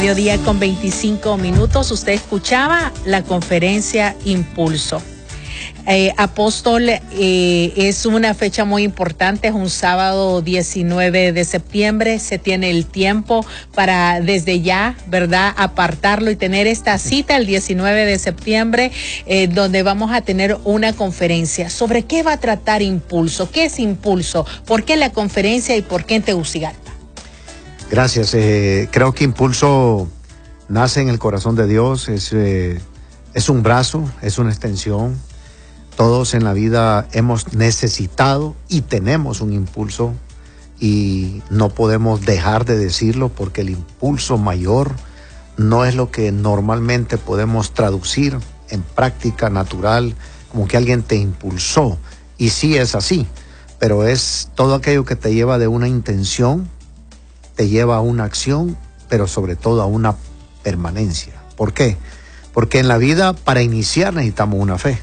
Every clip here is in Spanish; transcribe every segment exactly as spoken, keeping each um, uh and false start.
Mediodía con veinticinco minutos. Usted escuchaba la conferencia Impulso. Eh, Apóstol, eh, es una fecha muy importante, es un sábado diecinueve de septiembre, se tiene el tiempo para desde ya, ¿verdad?, apartarlo y tener esta cita el diecinueve de septiembre, eh, donde vamos a tener una conferencia. ¿Sobre qué va a tratar Impulso? ¿Qué es Impulso? ¿Por qué la conferencia y por qué en Tegucigalpa? Gracias, eh, creo que Impulso nace en el corazón de Dios, es, eh, es un brazo, es una extensión. Todos en la vida hemos necesitado y tenemos un impulso y no podemos dejar de decirlo porque el impulso mayor no es lo que normalmente podemos traducir en práctica natural, como que alguien te impulsó, y sí es así, pero es todo aquello que te lleva de una intención, te lleva a una acción, pero sobre todo a una permanencia. ¿Por qué? Porque en la vida para iniciar necesitamos una fe.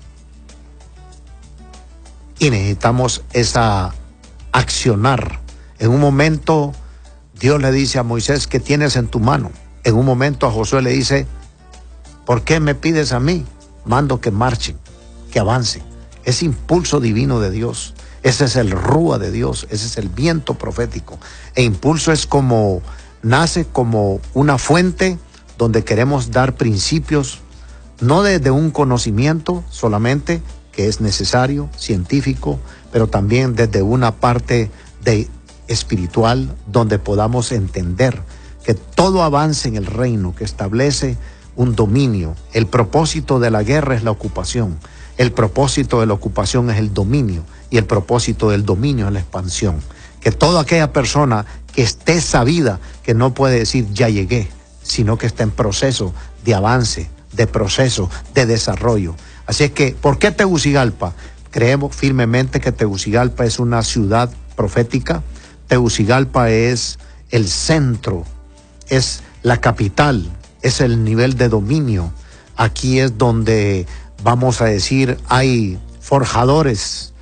Y necesitamos esa accionar. En un momento Dios le dice a Moisés, ¿qué tienes en tu mano? En un momento a Josué le dice, ¿por qué me pides a mí? Mando que marchen, que avancen. Es impulso divino de Dios. Ese es el rúa de Dios, ese es el viento profético. E impulso es como, nace como una fuente donde queremos dar principios, no desde un conocimiento solamente, que es necesario, científico, pero también desde una parte de espiritual, donde podamos entender que todo avance en el reino, que establece un dominio. El propósito de la guerra es la ocupación. El propósito de la ocupación es el dominio y el propósito del dominio es la expansión. Que toda aquella persona que esté sabida, que no puede decir ya llegué, sino que está en proceso de avance, de proceso, de desarrollo. Así es que, ¿por qué Tegucigalpa? Creemos firmemente que Tegucigalpa es una ciudad profética. Tegucigalpa es el centro, es la capital, es el nivel de dominio. Aquí es donde, vamos a decir, hay forjadores,